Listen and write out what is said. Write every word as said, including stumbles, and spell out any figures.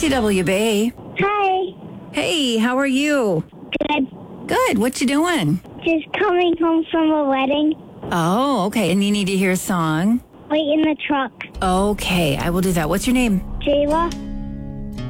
C W Bay. Hi. Hey, how are you? Good. Good. What you doing? Just coming home from a wedding. Oh, okay. And you need to hear a song? Wait in the truck. Okay, I will do that. What's your name? Jayla.